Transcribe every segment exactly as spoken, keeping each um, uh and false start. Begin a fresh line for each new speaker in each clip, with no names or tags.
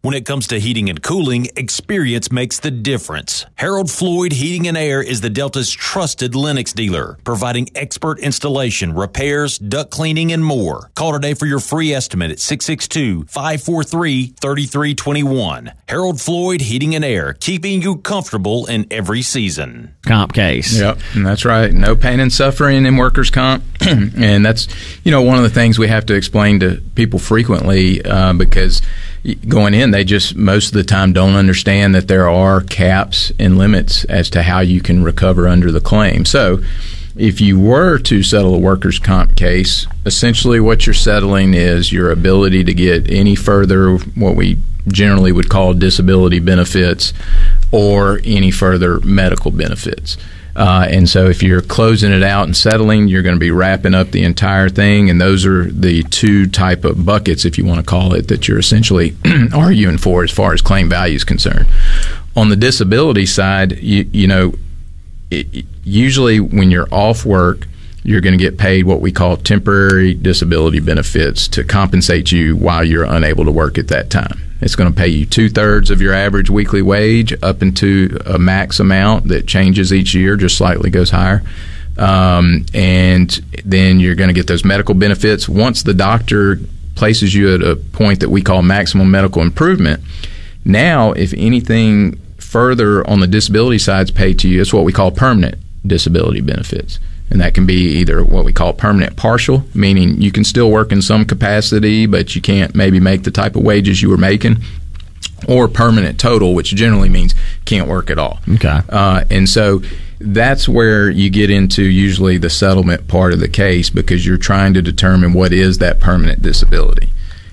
When it comes to heating and cooling, experience makes the difference. Harold Floyd Heating and Air is the Delta's trusted Lennox dealer, providing expert installation, repairs, duct cleaning, and more. Call today for your free estimate at six six two, five four three, three three two one. Harold Floyd Heating and Air, keeping you comfortable in every season.
Comp case.
Yep, that's right. No pain and suffering in workers' comp. And that's, you know, one of the things we have to explain to people frequently uh, because going in, they just most of the time don't understand that there are caps and limits as to how you can recover under the claim. So if you were to settle a workers' comp case, essentially what you're settling is your ability to get any further what we generally would call disability benefits or any further medical benefits. Uh, and so if you're closing it out and settling, you're going to be wrapping up the entire thing, and those are the two type of buckets, if you want to call it, that you're essentially arguing for as far as claim value is concerned. On the disability side, you, you know, it, usually when you're off work, you're going to get paid what we call temporary disability benefits to compensate you while you're unable to work at that time. It's going to pay you two-thirds of your average weekly wage up into a max amount that changes each year, just slightly goes higher. Um, and then you're going to get those medical benefits. Once the doctor places you at a point that we call maximum medical improvement, now if anything further on the disability side is paid to you, it's what we call permanent disability benefits. And that can be either what we call permanent partial, meaning you can still work in some capacity, but you can't maybe make the type of wages you were making, or permanent total, which generally means can't work at all.
Okay.
Uh, and so that's where you get into usually the settlement part of the case, because you're trying to determine what is that permanent disability.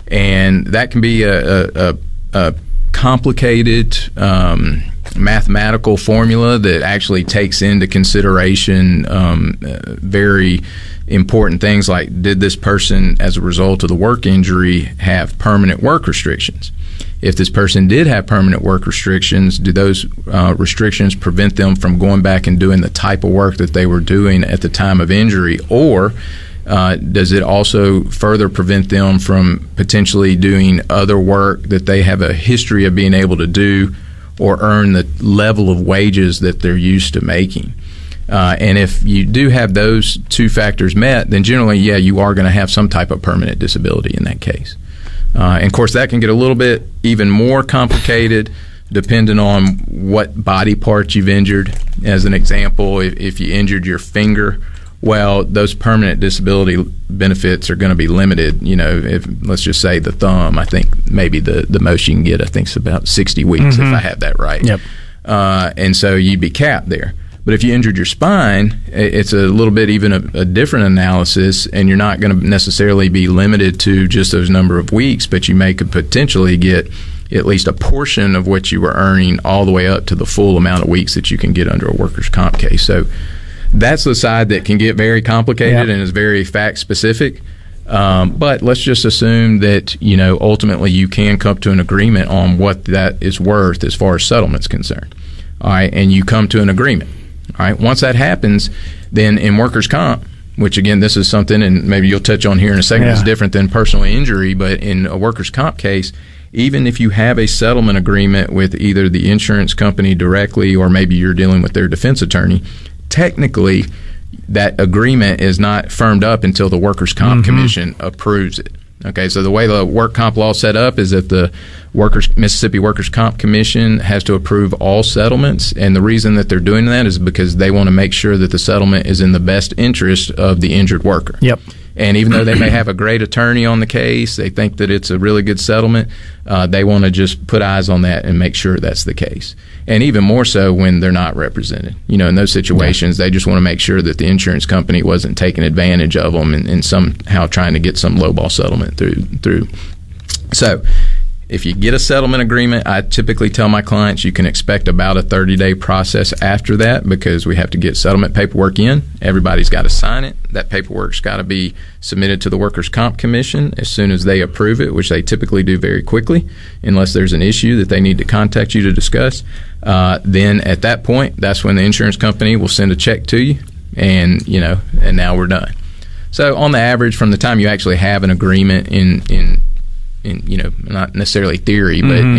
And that can be a, a, a complicated um, mathematical formula that actually takes into consideration um, uh, very important things like, did this person, as a result of the work injury, have permanent work restrictions? If this person did have permanent work restrictions, do those uh, restrictions prevent them from going back and doing the type of work that they were doing at the time of injury? Or uh, does it also further prevent them from potentially doing other work that they have a history of being able to do or earn the level of wages that they're used to making? Uh, and if you do have those two factors met, then generally, yeah, you are going to have some type of permanent disability in that case. Uh, and, of course, that can get a little bit even more complicated depending on what body part you've injured. As an example, if, if you injured your finger, well, those permanent disability benefits are going to be limited. You know, if let's just say the thumb, I think maybe the, the most you can get, I think, is about sixty weeks, mm-hmm. if I have that right.
Yep.
Uh, and so you'd be capped there. But if you injured your spine, it's a little bit even a, a different analysis, and you're not going to necessarily be limited to just those number of weeks, but you may could potentially get at least a portion of what you were earning all the way up to the full amount of weeks that you can get under a workers' comp case. So that's the side that can get very complicated, yep. and is very fact-specific. Um, but let's just assume that, you know, ultimately you can come to an agreement on what that is worth as far as settlement's concerned. All right, and you come to an agreement. All right, once that happens, then in workers' comp, which, again, this is something, and maybe you'll touch on here in a second, yeah. is different than personal injury, but in a workers' comp case, even if you have a settlement agreement with either the insurance company directly or maybe you're dealing with their defense attorney, technically that agreement is not firmed up until the Workers' Comp mm-hmm. Commission approves it. Okay, so the way the work comp law is set up is that the workers Mississippi Workers' Comp Commission has to approve all settlements, and the reason that they're doing that is because they want to make sure that the settlement is in the best interest of the injured worker.
Yep.
And even though they may have a great attorney on the case, they think that it's a really good settlement, uh, they want to just put eyes on that and make sure that's the case. And even more so when they're not represented. You know, in those situations, yeah. they just want to make sure that the insurance company wasn't taking advantage of them and, and somehow trying to get some lowball settlement through. through. So if you get a settlement agreement, I typically tell my clients you can expect about a thirty-day process after that, because we have to get settlement paperwork in. Everybody's got to sign it. That paperwork's got to be submitted to the Workers' Comp Commission as soon as they approve it, which they typically do very quickly, unless there's an issue that they need to contact you to discuss. Uh, then at that point, that's when the insurance company will send a check to you, and you know, and now we're done. So on the average, from the time you actually have an agreement in in in, you know, not necessarily theory, but mm-hmm.